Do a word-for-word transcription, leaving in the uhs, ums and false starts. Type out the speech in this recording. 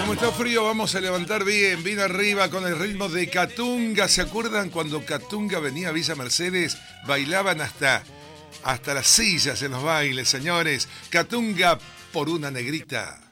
Como está frío, vamos a levantar bien, bien arriba con el ritmo de Catunga. ¿Se acuerdan cuando Catunga venía a Villa Mercedes? Bailaban hasta, hasta las sillas en los bailes, señores. Catunga por una negrita.